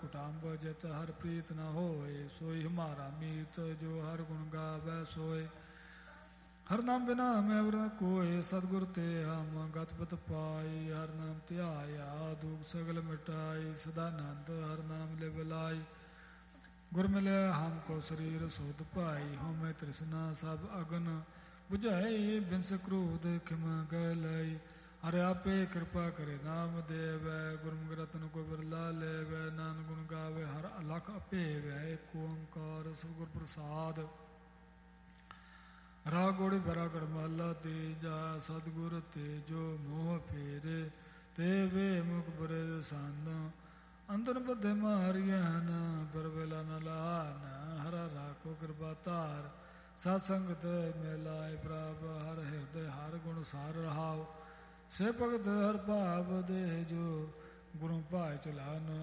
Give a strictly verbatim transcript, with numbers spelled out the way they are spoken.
कुटाम्ब जित हर प्रीत न होए, सोई हमारा मीत जो हर गुण गावै सोए। हर नाम बिना मैं वर कोय, सतगुर ते हम गतपत पाई। हर नाम ध्याया दुख सगल मिटाई, सदानंद हर नाम ले बिलाई। गुर मिले हमको शरीर सोध पाई, होमे तृष्णा सब अगन बुझाई। बिंस क्रोध खिम गलाई, हरे आपे कृपा करे नाम देवै। गुरमुख रत्न को बिरला लेवै, नान गुण गावे हर अलख अपेवै। एक ओंकार सतगुर प्रसाद, राग गोड़ी भरा गढ़माला तेजा। सतगुर ते जो मोह फेरे, ते वे मुख बरे संद। अंतर बधे मारियन, पर वेला न लान। हरा राखो कृपा तार, सत्संगत मिलाय प्रभ। हर हृदय हर गुण सार रहाओ, से भगत हर भाव दे। जो गुरु भाय चलान